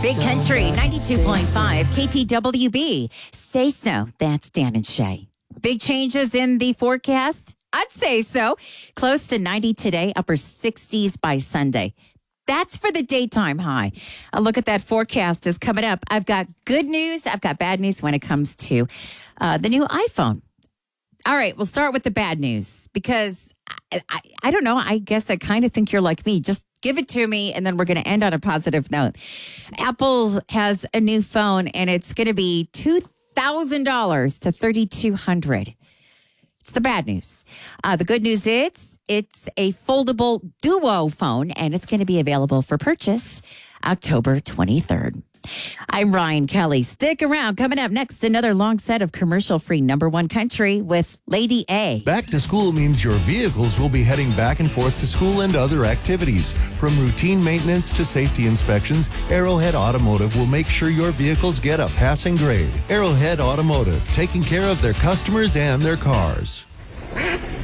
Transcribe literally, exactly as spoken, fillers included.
Big Country, ninety-two point five, K T W B. Say so. That's Dan and Shay. Big changes in the forecast? I'd say so. Close to ninety today, upper sixties by Sunday. That's for the daytime high. A look at that forecast is coming up. I've got good news. I've got bad news when it comes to uh, the new iPhone. All right, we'll start with the bad news because I, I, I don't know. I guess I kind of think you're like me. Just give it to me, and then we're going to end on a positive note. Apple has a new phone, and it's going to be two thousand dollars to three thousand two hundred dollars. It's the bad news. Uh, the good news is it's a foldable Duo phone, and it's going to be available for purchase October twenty-third. I'm Ryan Kelly. Stick around. Coming up next, another long set of commercial-free number one country with Lady A. Back to school means your vehicles will be heading back and forth to school and other activities. From routine maintenance to safety inspections, Arrowhead Automotive will make sure your vehicles get a passing grade. Arrowhead Automotive, taking care of their customers and their cars.